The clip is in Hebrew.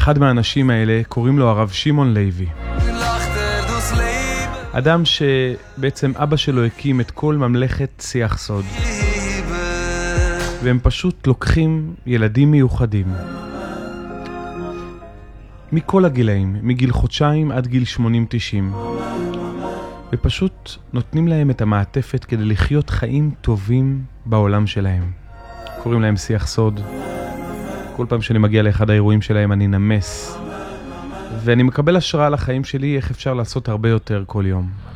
אחד מהאנשים האלה קוראים לו הרב שמעון לוי. אדם שבעצם אבא שלו הקים את כל ממלכת שיח סוד. והם פשוט לוקחים ילדים מיוחדים. מכל הגילאים, מגיל חודשיים עד גיל 80-90. ופשוט נותנים להם את המעטפת כדי לחיות חיים טובים בעולם שלהם. קוראים להם שיח סוד. כל פעם שאני מגיע לאחד האירועים שלהם אני נמס. ואני מקבל השראה לחיים שלי איך אפשר לעשות הרבה יותר כל יום.